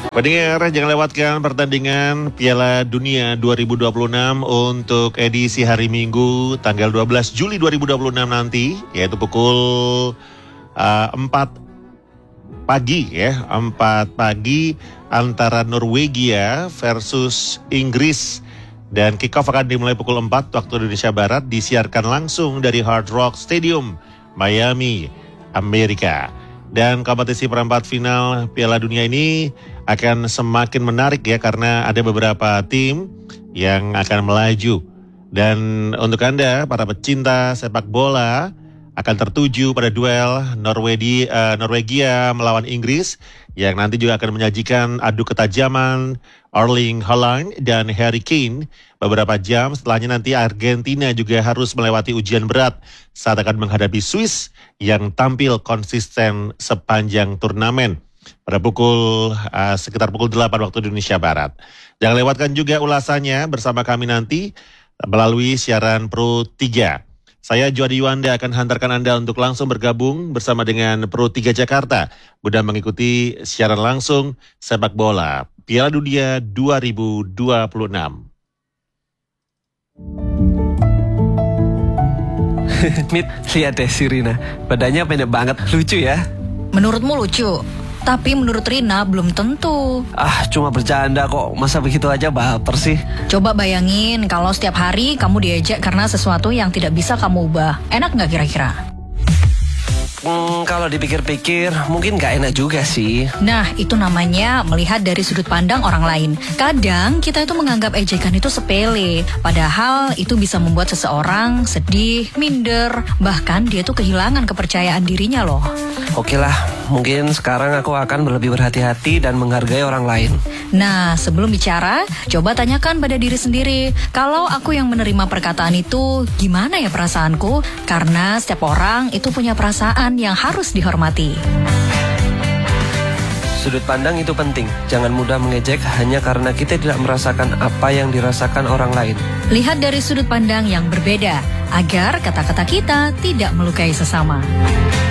Pendengar, jangan lewatkan pertandingan Piala Dunia 2026 untuk edisi hari Minggu tanggal 12 Juli 2026 nanti, yaitu pukul 4 pagi ya, 4 pagi antara Norwegia versus Inggris. Dan kick-off akan dimulai pukul 4 waktu Indonesia Barat, disiarkan langsung dari Hard Rock Stadium, Miami, Amerika. Dan kompetisi perempat final Piala Dunia ini akan semakin menarik ya, karena ada beberapa tim yang akan melaju. Dan untuk Anda, para pecinta sepak bola, akan tertuju pada duel Norwegia melawan Inggris, yang nanti juga akan menyajikan adu ketajaman Erling Haaland dan Harry Kane. Beberapa jam setelahnya nanti Argentina juga harus melewati ujian berat saat akan menghadapi Swiss yang tampil konsisten sepanjang turnamen pada sekitar pukul 8 waktu Indonesia Barat. Jangan lewatkan juga ulasannya bersama kami nanti melalui siaran Pro 3. Saya Juadi Yuanda akan hantarkan Anda untuk langsung bergabung bersama dengan Pro 3 Jakarta guna mengikuti siaran langsung sepak bola Piala Dunia 2026. Mit, lihat deh si Rina, badannya pendek banget, lucu ya? Menurutmu lucu, tapi menurut Rina belum tentu. Cuma bercanda kok, masa begitu aja baper sih? Coba bayangin kalau setiap hari kamu diejek karena sesuatu yang tidak bisa kamu ubah. Enak nggak kira-kira? Kalau dipikir-pikir mungkin gak enak juga sih. Nah, itu namanya melihat dari sudut pandang orang lain. Kadang kita itu menganggap ejekan itu sepele, padahal itu bisa membuat seseorang sedih, minder, bahkan dia tuh kehilangan kepercayaan dirinya loh. Oke lah, mungkin sekarang aku akan lebih berhati-hati dan menghargai orang lain. Nah, sebelum bicara, coba tanyakan pada diri sendiri, kalau aku yang menerima perkataan itu, gimana ya perasaanku? Karena setiap orang itu punya perasaan yang harus dihormati. Sudut pandang itu penting. Jangan mudah mengejek hanya karena kita tidak merasakan apa yang dirasakan orang lain. Lihat dari sudut pandang yang berbeda, agar kata-kata kita tidak melukai sesama.